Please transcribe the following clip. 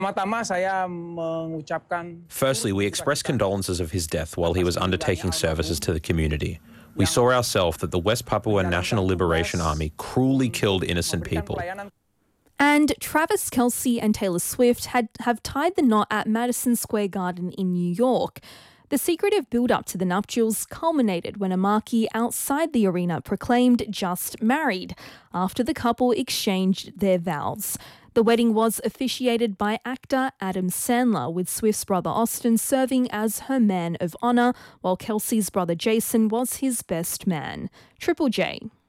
Firstly, we express condolences of his death while he was undertaking services to the community. We saw ourselves that the West Papua National Liberation Army cruelly killed innocent people. And Travis Kelce and Taylor Swift have tied the knot at Madison Square Garden in New York. The secretive build-up to the nuptials culminated when a marquee outside the arena proclaimed just married after the couple exchanged their vows. The wedding was officiated by actor Adam Sandler, with Swift's brother Austin serving as her man of honour, while Kelce's brother Jason was his best man. Triple J.